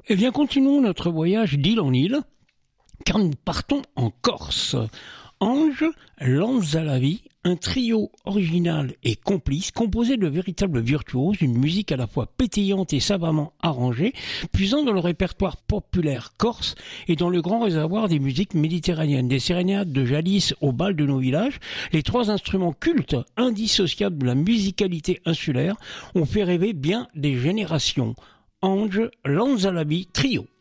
Eh bien, continuons notre voyage d'île en île, car nous partons en Corse. Ange Lanzalavi, un trio original et complice, composé de véritables virtuoses, une musique à la fois pétillante et savamment arrangée, puisant dans le répertoire populaire corse et dans le grand réservoir des musiques méditerranéennes. Des sérénades de jadis au bal de nos villages, les trois instruments cultes, indissociables de la musicalité insulaire, ont fait rêver bien des générations. Ange Lanzalavi Trio.